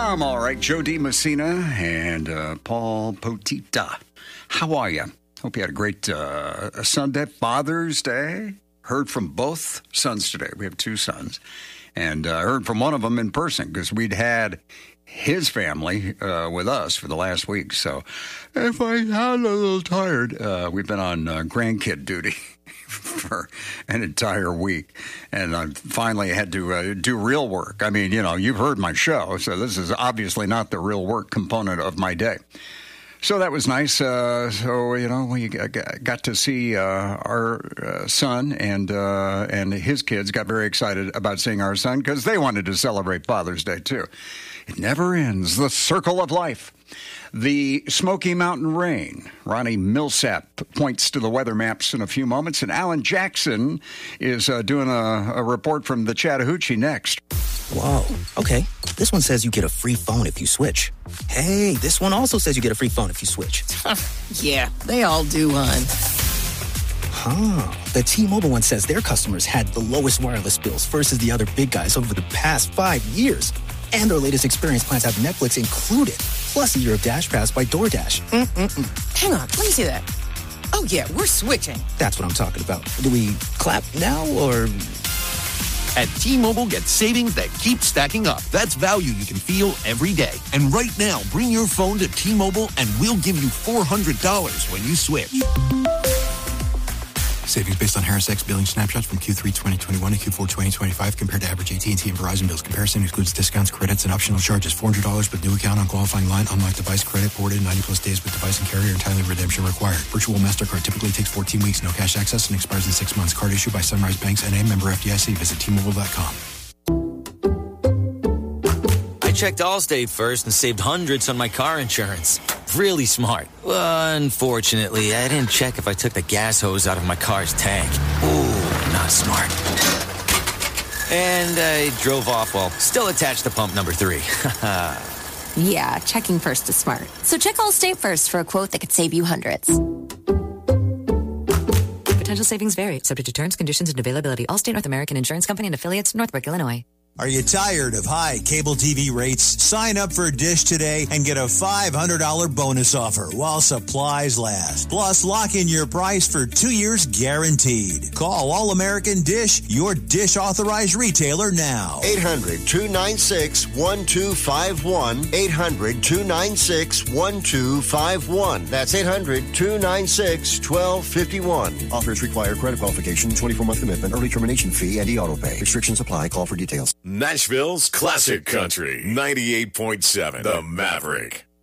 I'm all right. Joe D. Messina and Paul Potita. How are you? Hope you had a great Sunday, Father's Day. Heard from both sons today. We have two sons. And I heard from one of them in person because we'd had his family with us for the last week. So if I sound a little tired, we've been on grandkid duty for an entire week. And I finally had to do real work. I mean, you know, you've heard my show, so this is obviously not the real work component of my day. So that was nice. So, you know, we got to see our son and his kids got very excited about seeing our son because they wanted to celebrate Father's Day, too. It never ends. The circle of life. The Smoky Mountain rain. Ronnie Millsap points to the weather maps in a few moments. And Alan Jackson is doing a report from the Chattahoochee next. Whoa, okay. This one says you get a free phone if you switch. Hey, this one also says you get a free phone if you switch. Yeah, they all do, hon. The T-Mobile one says their customers had the lowest wireless bills versus the other big guys over the past 5 years. And their latest experience plans have Netflix included, plus a year of Dash Pass by DoorDash. Hang on, let me see that. Oh, yeah, we're switching. That's what I'm talking about. Do we clap now, or... At T-Mobile, get savings that keep stacking up. That's value you can feel every day. And right now, bring your phone to T-Mobile and we'll give you $400 when you switch. Savings based on Harris X billing snapshots from Q3 2021 to Q4 2025 compared to average AT&T and Verizon bills. Comparison excludes discounts, credits, and optional charges. $400 with new account on qualifying line. Unlocked device credit ported 90-plus days with device and carrier and timely redemption required. Virtual MasterCard typically takes 14 weeks. No cash access and expires in 6 months. Card issued by Sunrise Banks N.A. member FDIC. Visit T-Mobile.com. I checked Allstate first and saved hundreds on my car insurance. Really smart. Unfortunately, I didn't check if I took the gas hose out of my car's tank. Ooh, not smart. And I drove off while still attached to pump number 3. Yeah, checking first is smart. So check Allstate first for a quote that could save you hundreds. Potential savings vary, subject to terms, conditions, and availability. Allstate North American Insurance Company and affiliates, Northbrook, Illinois. Are you tired of high cable TV rates? Sign up for Dish today and get a $500 bonus offer while supplies last. Plus, lock in your price for 2 years guaranteed. Call All American Dish, your Dish authorized retailer now. 800-296-1251. 800-296-1251. That's 800-296-1251. Offers require credit qualification, 24-month commitment, early termination fee, and e-auto pay. Restrictions apply. Call for details. Nashville's Classic Country, 98.7, The Maverick.